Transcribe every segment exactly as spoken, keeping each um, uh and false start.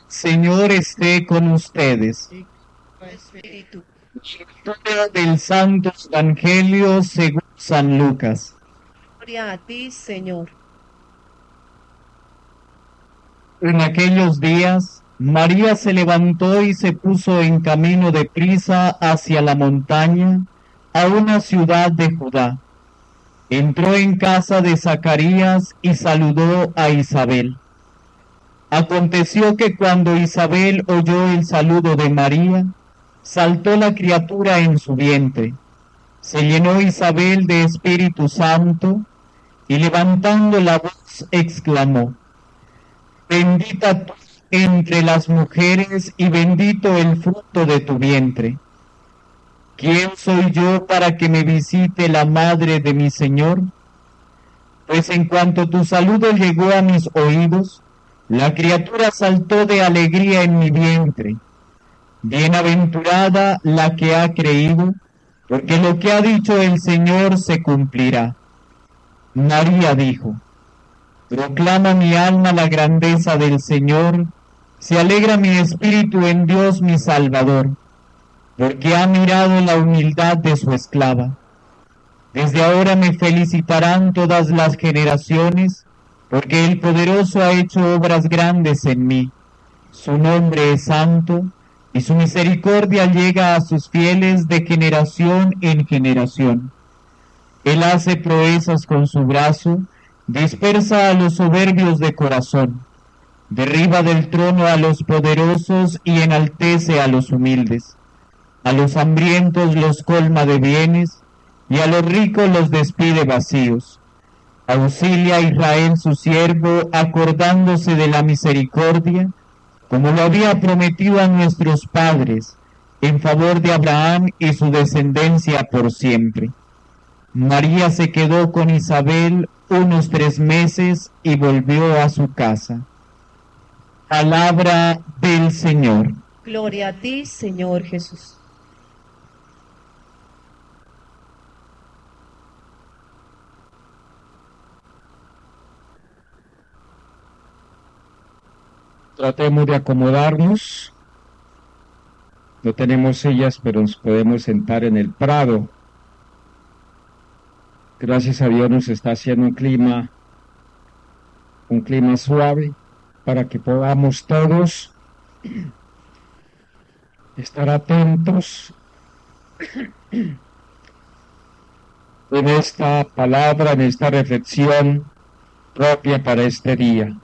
Señor esté con ustedes. y con tu espíritu. Lectura del Santo Evangelio según San Lucas. Gloria a ti, Señor. En aquellos días, María se levantó y se puso en camino de prisa hacia la montaña, a una ciudad de Judá. Entró en casa de Zacarías y saludó a Isabel. Aconteció que cuando Isabel oyó el saludo de María, saltó la criatura en su vientre. Se llenó Isabel de Espíritu Santo y levantando la voz exclamó: Bendita tú entre las mujeres y bendito el fruto de tu vientre. ¿Quién soy yo para que me visite la madre de mi Señor? Pues en cuanto tu saludo llegó a mis oídos, la criatura saltó de alegría en mi vientre. Bienaventurada la que ha creído, porque lo que ha dicho el Señor se cumplirá. María dijo: Proclama mi alma la grandeza del Señor, se alegra mi espíritu en Dios mi Salvador, porque ha mirado la humildad de su esclava. Desde ahora me felicitarán todas las generaciones, porque el Poderoso ha hecho obras grandes en mí. Su nombre es santo, y su misericordia llega a sus fieles de generación en generación. Él hace proezas con su brazo, dispersa a los soberbios de corazón, derriba del trono a los poderosos y enaltece a los humildes. A los hambrientos los colma de bienes, y a los ricos los despide vacíos. Auxilia a Israel su siervo, acordándose de la misericordia, como lo había prometido a nuestros padres, en favor de Abraham y su descendencia por siempre. María se quedó con Isabel unos tres meses y volvió a su casa. Palabra del Señor. Gloria a ti, Señor Jesús. Tratemos de acomodarnos. No tenemos sillas, pero nos podemos sentar en el prado. Gracias a Dios nos está haciendo un clima, un clima suave para que podamos todos estar atentos en esta palabra, en esta reflexión propia para este día.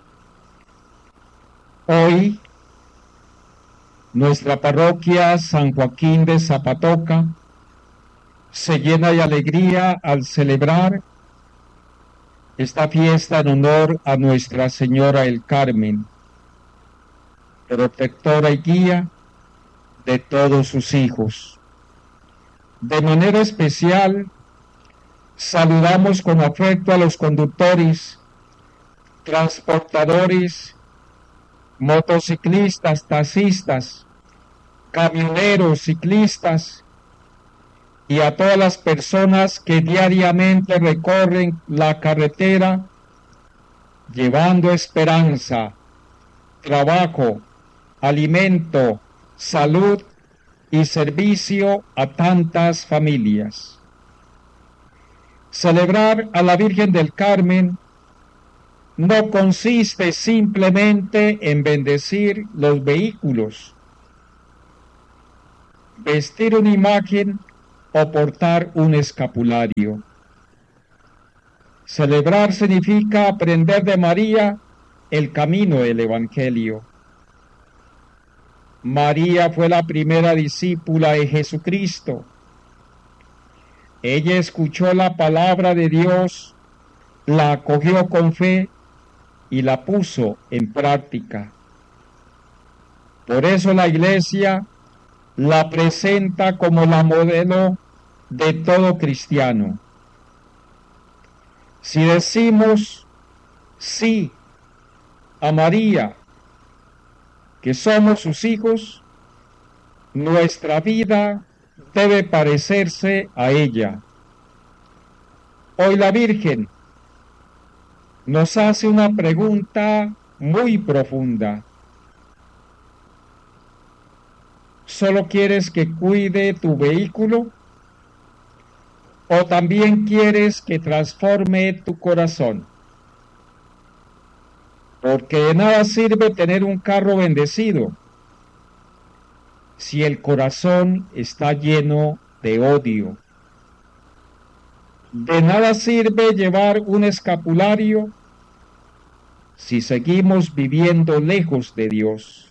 Hoy, nuestra parroquia San Joaquín de Zapatoca se llena de alegría al celebrar esta fiesta en honor a Nuestra Señora del Carmen, protectora y guía de todos sus hijos. De manera especial, saludamos con afecto a los conductores, transportadores, motociclistas, taxistas, camioneros, ciclistas y a todas las personas que diariamente recorren la carretera llevando esperanza, trabajo, alimento, salud y servicio a tantas familias. Celebrar a la Virgen del Carmen no consiste simplemente en bendecir los vehículos, vestir una imagen o portar un escapulario. Celebrar significa aprender de María el camino del Evangelio. María fue la primera discípula de Jesucristo. Ella escuchó la palabra de Dios, la acogió con fe y la puso en práctica. Por eso la Iglesia la presenta como la modelo de todo cristiano. Si decimos sí a María, que somos sus hijos, nuestra vida debe parecerse a ella. Hoy la Virgen nos hace una pregunta muy profunda. ¿Solo quieres que cuide tu vehículo? ¿O también quieres que transforme tu corazón? Porque de nada sirve tener un carro bendecido si el corazón está lleno de odio. De nada sirve llevar un escapulario si seguimos viviendo lejos de Dios.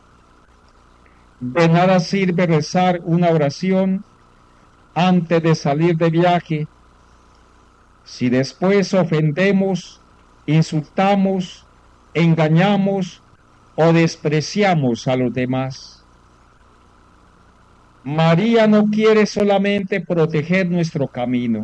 De nada sirve rezar una oración antes de salir de viaje si después ofendemos, insultamos, engañamos o despreciamos a los demás. María no quiere solamente proteger nuestro camino,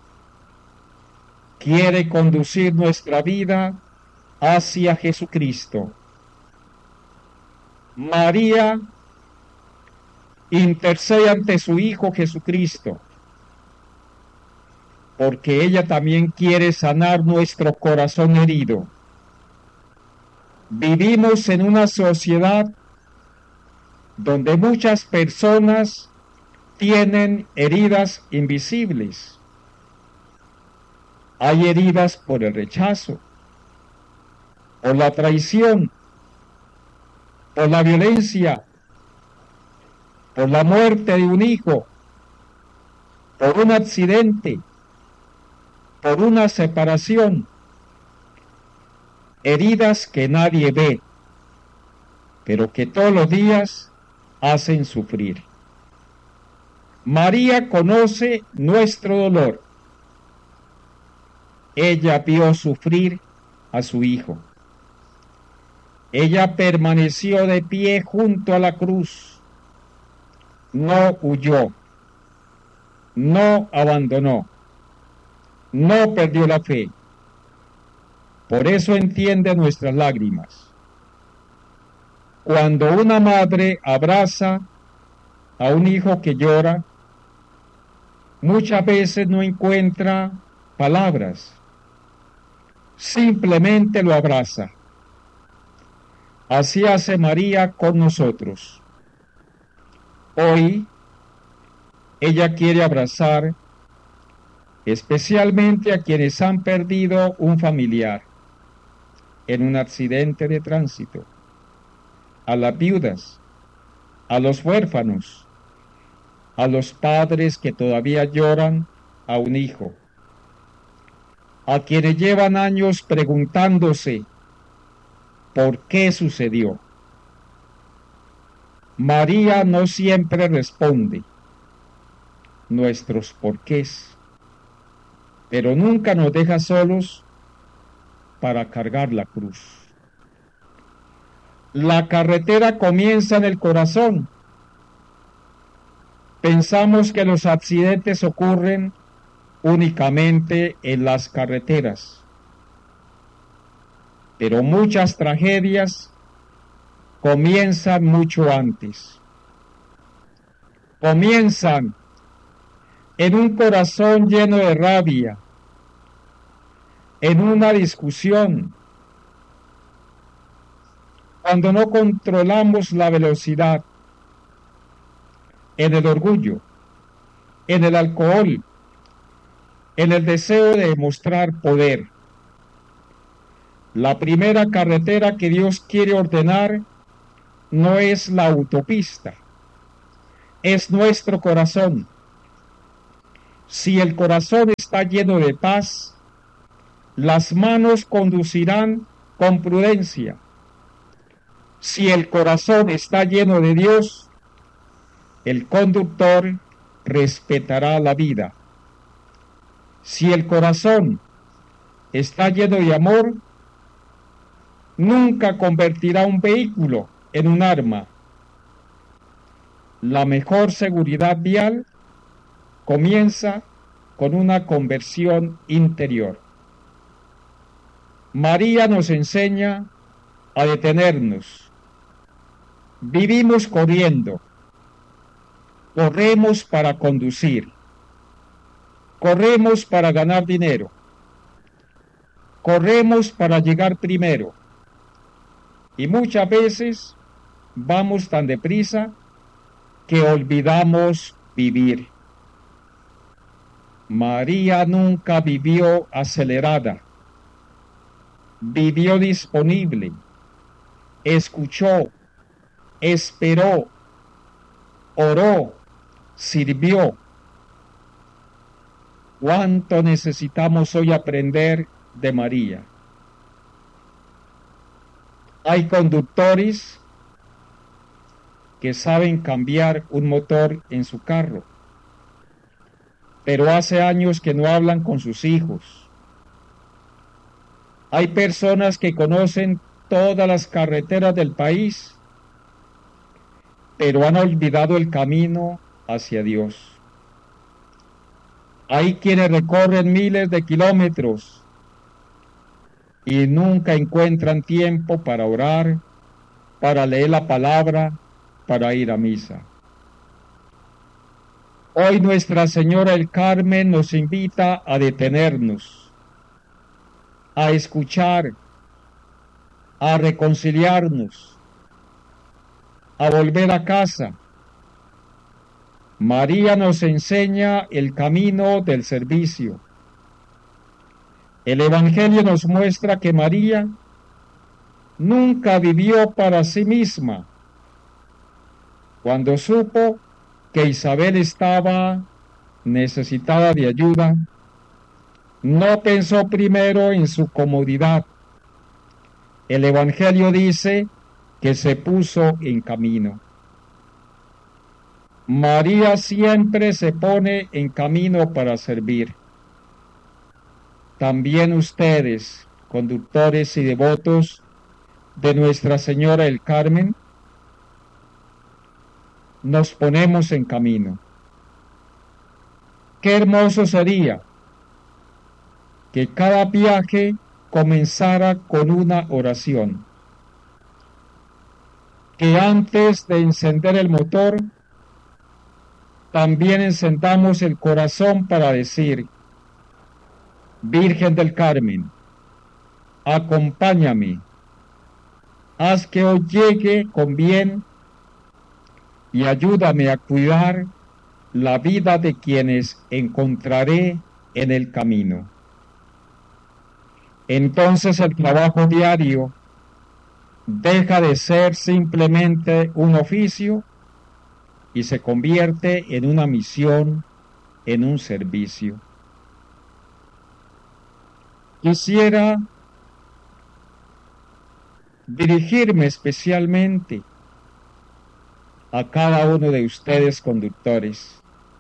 quiere conducir nuestra vida hacia Jesucristo. María intercede ante su Hijo Jesucristo, porque ella también quiere sanar nuestro corazón herido. Vivimos en una sociedad donde muchas personas tienen heridas invisibles. Hay heridas por el rechazo, por la traición, por la violencia, por la muerte de un hijo, por un accidente, por una separación, heridas que nadie ve, pero que todos los días hacen sufrir. María conoce nuestro dolor. Ella vio sufrir a su hijo. Ella permaneció de pie junto a la cruz. No huyó, no abandonó, no perdió la fe. Por eso entiende nuestras lágrimas. Cuando una madre abraza a un hijo que llora, muchas veces no encuentra palabras, simplemente lo abraza. Así hace María con nosotros. Hoy ella quiere abrazar especialmente a quienes han perdido un familiar en un accidente de tránsito, a las viudas, a los huérfanos, a los padres que todavía lloran a un hijo, a quienes llevan años preguntándose por qué sucedió. María no siempre responde nuestros porqués, pero nunca nos deja solos para cargar la cruz. La carretera comienza en el corazón. Pensamos que los accidentes ocurren únicamente en las carreteras, pero muchas tragedias comienzan mucho antes. Comienzan en un corazón lleno de rabia, en una discusión, cuando no controlamos la velocidad, en el orgullo, en el alcohol, en el deseo de demostrar poder. La primera carretera que Dios quiere ordenar no es la autopista, es nuestro corazón. Si el corazón está lleno de paz, las manos conducirán con prudencia. Si el corazón está lleno de Dios, el conductor respetará la vida. Si el corazón está lleno de amor, nunca convertirá un vehículo en un arma. La mejor seguridad vial comienza con una conversión interior. María nos enseña a detenernos. Vivimos corriendo. Corremos para conducir. Corremos para ganar dinero. Corremos para llegar primero. Y muchas veces vamos tan deprisa que olvidamos vivir. María nunca vivió acelerada, vivió disponible, escuchó, esperó, oró, sirvió. ¿Cuánto necesitamos hoy aprender de María? Hay conductores que saben cambiar un motor en su carro, pero hace años que no hablan con sus hijos. Hay personas que conocen todas las carreteras del país, pero han olvidado el camino hacia Dios. Hay quienes recorren miles de kilómetros y nunca encuentran tiempo para orar, para leer la palabra, para ir a misa. Hoy Nuestra Señora del Carmen nos invita a detenernos, a escuchar, a reconciliarnos, a volver a casa. María nos enseña el camino del servicio. El Evangelio nos muestra que María nunca vivió para sí misma. Cuando supo que Isabel estaba necesitada de ayuda, no pensó primero en su comodidad. El Evangelio dice que se puso en camino. María siempre se pone en camino para servir. También ustedes, conductores y devotos de Nuestra Señora del Carmen, nos ponemos en camino. Qué hermoso sería que cada viaje comenzara con una oración, que antes de encender el motor, también encendamos el corazón para decir: Virgen del Carmen, acompáñame, haz que hoy llegue con bien y ayúdame a cuidar la vida de quienes encontraré en el camino. Entonces el trabajo diario deja de ser simplemente un oficio y se convierte en una misión, en un servicio. Quisiera dirigirme especialmente a cada uno de ustedes, conductores,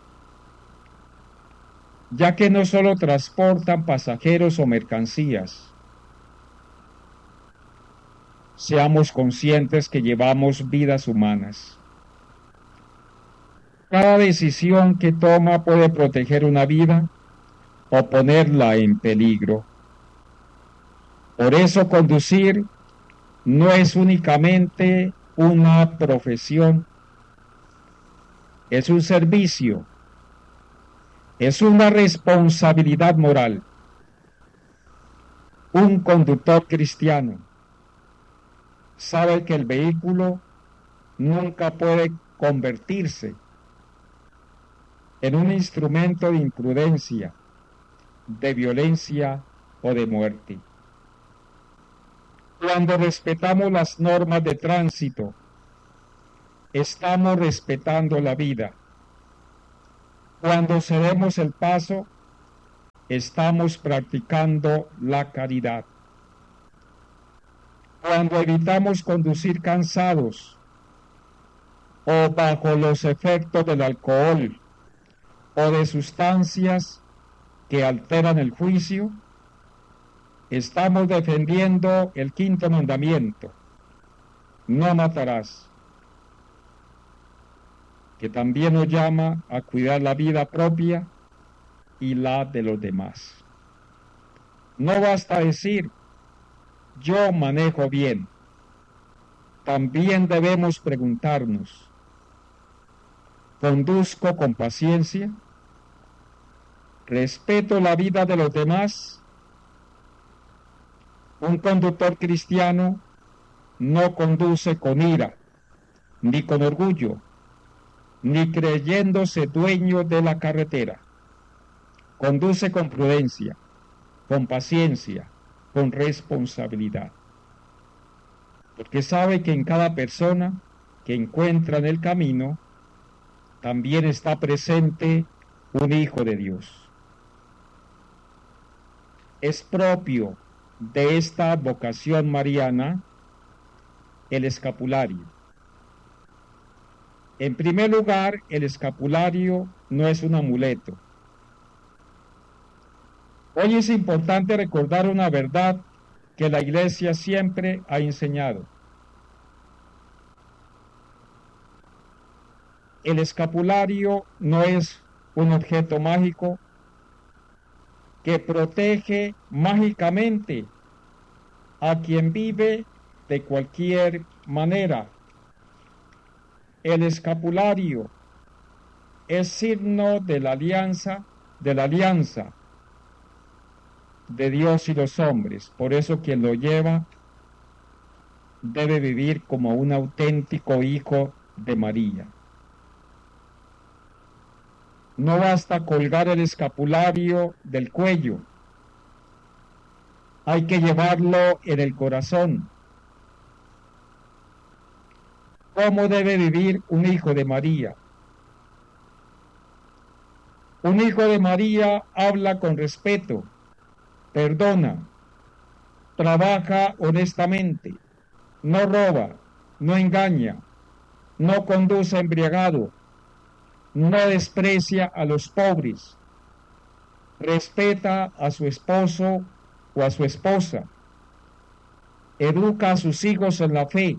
ya que no solo transportan pasajeros o mercancías. Seamos conscientes que llevamos vidas humanas. Cada decisión que toma puede proteger una vida o ponerla en peligro. Por eso conducir no es únicamente una profesión, es un servicio, es una responsabilidad moral. Un conductor cristiano sabe que el vehículo nunca puede convertirse en un instrumento de imprudencia, de violencia o de muerte. Cuando respetamos las normas de tránsito, estamos respetando la vida. Cuando cedemos el paso, estamos practicando la caridad. Cuando evitamos conducir cansados o bajo los efectos del alcohol o de sustancias que alteran el juicio, estamos defendiendo el quinto mandamiento: no matarás, que también nos llama a cuidar la vida propia y la de los demás. No basta decir: yo manejo bien. También debemos preguntarnos: ¿conduzco con paciencia? ¿Respeto la vida de los demás? Un conductor cristiano no conduce con ira ni con orgullo, ni creyéndose dueño de la carretera. Conduce con prudencia, con paciencia, con responsabilidad, porque sabe que en cada persona que encuentra en el camino también está presente un hijo de Dios. Es propio de esta vocación mariana el escapulario. En primer lugar, el escapulario no es un amuleto. Hoy es importante recordar una verdad que la Iglesia siempre ha enseñado. El escapulario no es un objeto mágico que protege mágicamente a quien vive de cualquier manera. El escapulario es signo de la alianza, de la alianza de Dios y los hombres. Por eso quien lo lleva debe vivir como un auténtico hijo de María. No basta colgar el escapulario del cuello, hay que llevarlo en el corazón. ¿Cómo debe vivir un hijo de María? Un hijo de María habla con respeto, perdona, trabaja honestamente, no roba, no engaña, no conduce embriagado, no desprecia a los pobres, respeta a su esposo o a su esposa, educa a sus hijos en la fe,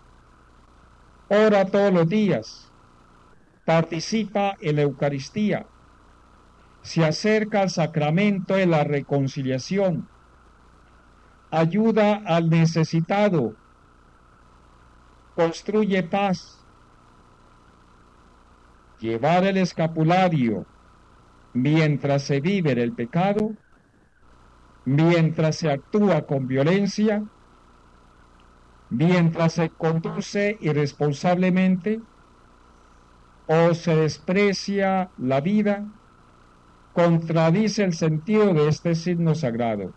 ora todos los días, participa en la Eucaristía, se acerca al sacramento de la reconciliación, ayuda al necesitado, construye paz. Llevar el escapulario mientras se vive en el pecado, mientras se actúa con violencia, mientras se conduce irresponsablemente o se desprecia la vida, contradice el sentido de este signo sagrado.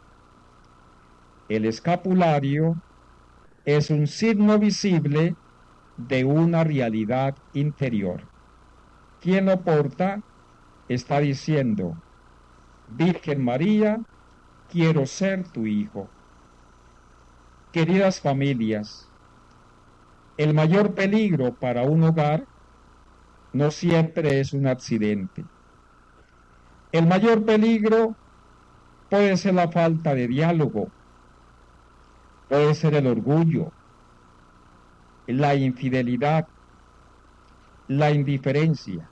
El escapulario es un signo visible de una realidad interior. Quien lo porta está diciendo: Virgen María, quiero ser tu hijo. Queridas familias, el mayor peligro para un hogar no siempre es un accidente. El mayor peligro puede ser la falta de diálogo, puede ser el orgullo, la infidelidad, la indiferencia.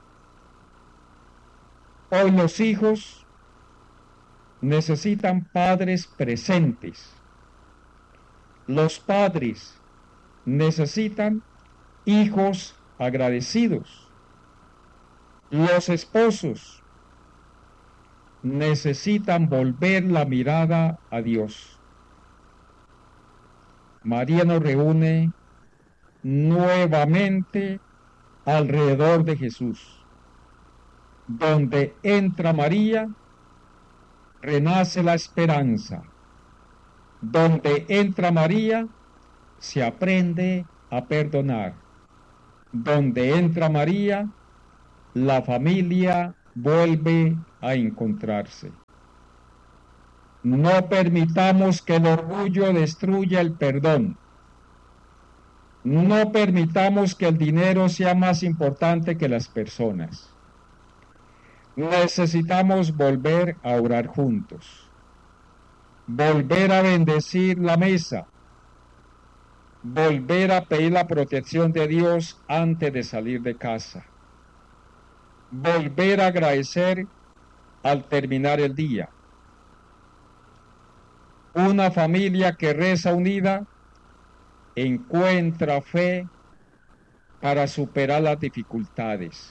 Hoy los hijos necesitan padres presentes. Los padres necesitan hijos agradecidos. Los esposos necesitan volver la mirada a Dios. María nos reúne nuevamente alrededor de Jesús. Donde entra María, renace la esperanza. Donde entra María, se aprende a perdonar. Donde entra María, la familia vuelve a encontrarse. No permitamos que el orgullo destruya el perdón. No permitamos que el dinero sea más importante que las personas. Necesitamos volver a orar juntos, volver a bendecir la mesa, volver a pedir la protección de Dios antes de salir de casa, volver a agradecer al terminar el día. Una familia que reza unida encuentra fe para superar las dificultades.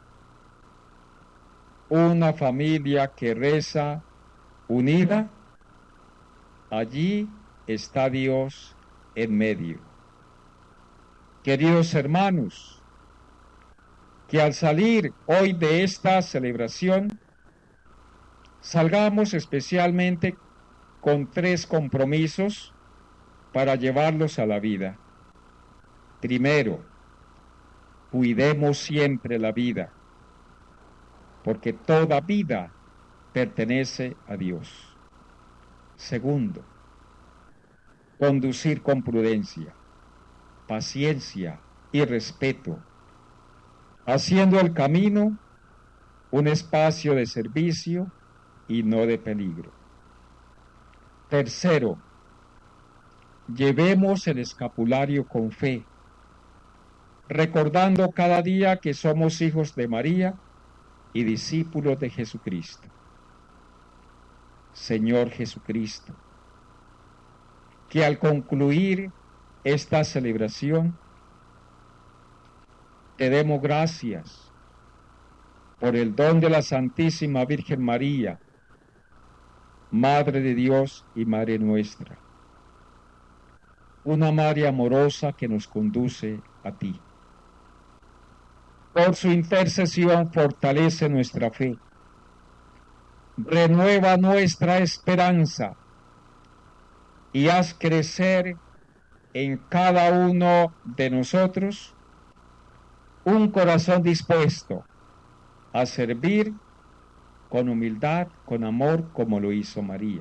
Una familia que reza unida, allí está Dios en medio. Queridos hermanos, que al salir hoy de esta celebración, salgamos especialmente con tres compromisos para llevarlos a la vida. Primero, cuidemos siempre la vida, porque toda vida pertenece a Dios. Segundo, conducir con prudencia, paciencia y respeto, haciendo el camino un espacio de servicio y no de peligro. Tercero, llevemos el escapulario con fe, recordando cada día que somos hijos de María y discípulos de Jesucristo. Señor Jesucristo, que al concluir esta celebración te demos gracias por el don de la Santísima Virgen María, Madre de Dios y Madre nuestra, una Madre amorosa que nos conduce a ti. Por su intercesión fortalece nuestra fe, renueva nuestra esperanza y haz crecer en cada uno de nosotros un corazón dispuesto a servir con humildad, con amor, como lo hizo María.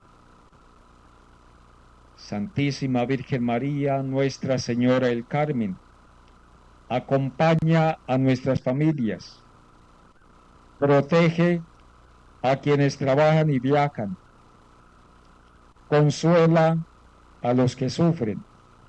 Santísima Virgen María, Nuestra Señora del Carmen, acompaña a nuestras familias, protege a quienes trabajan y viajan, consuela a los que sufren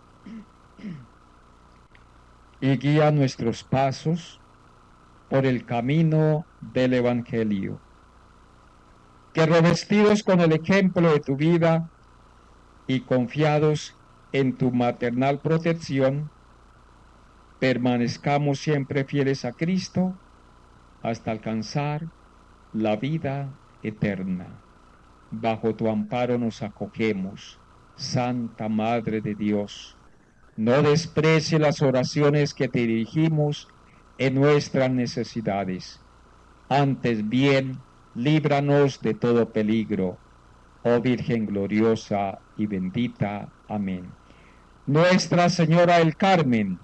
y guía nuestros pasos por el camino del Evangelio. Que revestidos con el ejemplo de tu vida y confiados en tu maternal protección, permanezcamos siempre fieles a Cristo hasta alcanzar la vida eterna. Bajo tu amparo nos acogemos, Santa Madre de Dios. No desprecie las oraciones que te dirigimos en nuestras necesidades. Antes bien, líbranos de todo peligro, oh Virgen gloriosa y bendita. Amén. Nuestra Señora del Carmen,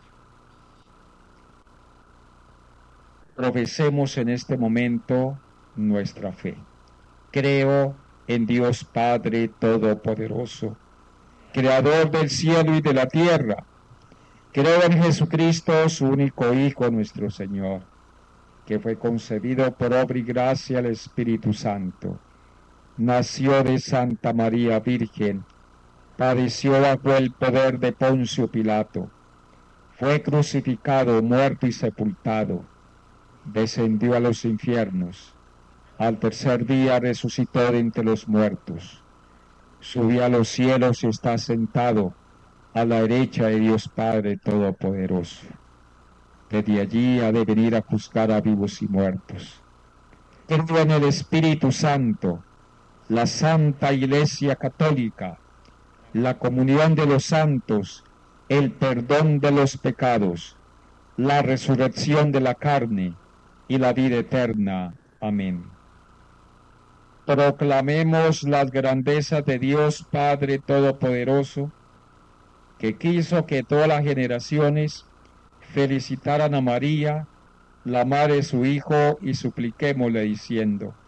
profesemos en este momento nuestra fe. Creo en Dios Padre Todopoderoso, Creador del cielo y de la tierra. Creo en Jesucristo, su único Hijo, nuestro Señor, que fue concebido por obra y gracia del Espíritu Santo. Nació de Santa María Virgen, padeció bajo el poder de Poncio Pilato, fue crucificado, muerto y sepultado, descendió a los infiernos, al tercer día resucitó de entre los muertos, subió a los cielos y está sentado a la derecha de Dios Padre Todopoderoso. Desde allí ha de venir a juzgar a vivos y muertos. Creo en el Espíritu Santo, la Santa Iglesia Católica, la comunión de los santos, el perdón de los pecados, la resurrección de la carne y la vida eterna. Amén. Proclamemos las grandezas de Dios Padre Todopoderoso, que quiso que todas las generaciones felicitaran a María, la madre de su Hijo, y supliquémosle diciendo: